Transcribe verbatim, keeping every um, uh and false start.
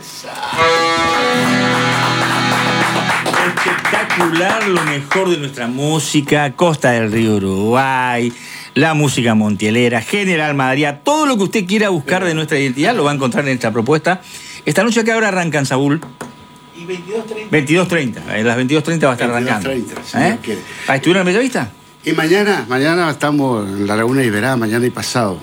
Espectacular, lo mejor de nuestra música, Costa del Río Uruguay, la música montielera, General Madrid, todo lo que usted quiera buscar de nuestra identidad lo va a encontrar en esta propuesta. Esta noche acá ahora arranca en Saúl. Y veintidós treinta. veintidós treinta, en las veintidós treinta va a estar arrancando. veintidós treinta, si ¿Eh? Dios quiere. ¿Estuvieron en Bellavista? Y mañana, mañana estamos en la Laguna de Iberá, mañana y pasado.